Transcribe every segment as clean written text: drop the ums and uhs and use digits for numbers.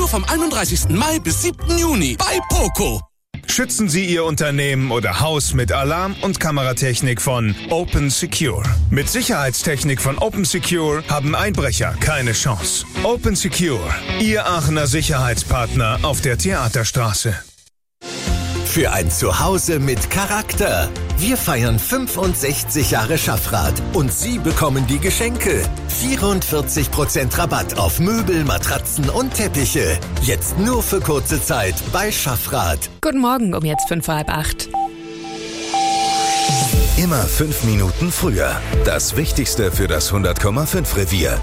vom 31. Mai bis 7. Juni bei Poco. Schützen Sie Ihr Unternehmen oder Haus mit Alarm- und Kameratechnik von Open Secure. Mit Sicherheitstechnik von Open Secure haben Einbrecher keine Chance. Open Secure, Ihr Aachener Sicherheitspartner auf der Theaterstraße. Für ein Zuhause mit Charakter. Wir feiern 65 Jahre Schaffrath und Sie bekommen die Geschenke. 44% Rabatt auf Möbel, Matratzen und Teppiche. Jetzt nur für kurze Zeit bei Schaffrath. Guten Morgen, um jetzt 7:45. Immer 5 Minuten früher. Das Wichtigste für das 100,5 Revier.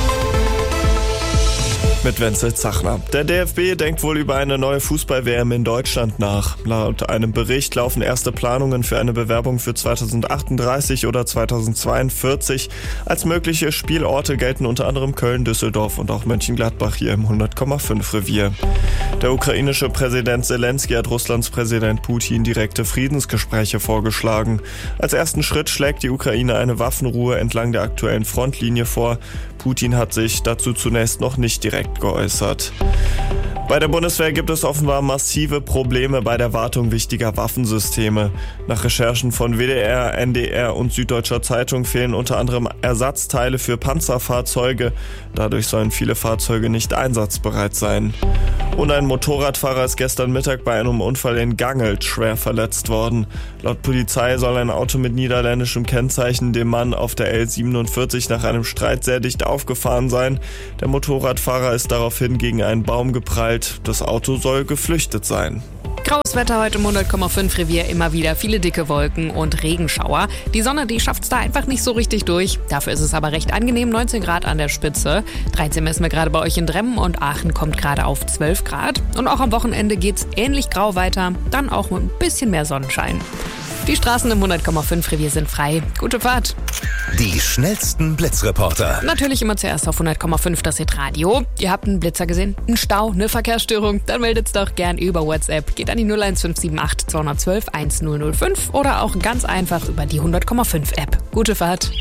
Mit Wenzel Zachner. Der DFB denkt wohl über eine neue Fußball-WM in Deutschland nach. Laut einem Bericht laufen erste Planungen für eine Bewerbung für 2038 oder 2042. Als mögliche Spielorte gelten unter anderem Köln, Düsseldorf und auch Mönchengladbach hier im 100,5 Revier. Der ukrainische Präsident Zelensky hat Russlands Präsident Putin direkte Friedensgespräche vorgeschlagen. Als ersten Schritt schlägt die Ukraine eine Waffenruhe entlang der aktuellen Frontlinie vor. Putin hat sich dazu zunächst noch nicht direkt geäußert. Bei der Bundeswehr gibt es offenbar massive Probleme bei der Wartung wichtiger Waffensysteme. Nach Recherchen von WDR, NDR und Süddeutscher Zeitung fehlen unter anderem Ersatzteile für Panzerfahrzeuge. Dadurch sollen viele Fahrzeuge nicht einsatzbereit sein. Und ein Motorradfahrer ist gestern Mittag bei einem Unfall in Gangelt schwer verletzt worden. Laut Polizei soll ein Auto mit niederländischem Kennzeichen dem Mann auf der L47 nach einem Streit sehr dicht aufgefahren sein. Der Motorradfahrer ist daraufhin gegen einen Baum geprallt. Das Auto soll geflüchtet sein. Graues Wetter heute im 100,5 Revier, immer wieder viele dicke Wolken und Regenschauer. Die Sonne, die schafft's da einfach nicht so richtig durch. Dafür ist es aber recht angenehm, 19 Grad an der Spitze. 13 messen wir gerade bei euch in Dremmen und Aachen kommt gerade auf 12 Grad. Und auch am Wochenende geht's ähnlich grau weiter, dann auch mit ein bisschen mehr Sonnenschein. Die Straßen im 100,5 Revier sind frei. Gute Fahrt. Die schnellsten Blitzreporter. Natürlich immer zuerst auf 100,5 das Hitradio. Ihr habt einen Blitzer gesehen, einen Stau, eine Verkehrsstörung, dann meldet's doch gern über WhatsApp. Geht an die 01578 212 1005 oder auch ganz einfach über die 100,5 App. Gute Fahrt.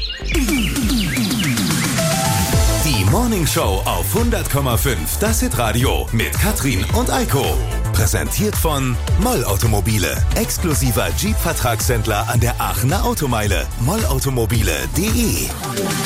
Die Morning Show auf 100,5 das Hitradio mit Katrin und Eiko. Präsentiert von Moll Automobile. Exklusiver Jeep-Vertragshändler an der Aachener Automeile. mollautomobile.de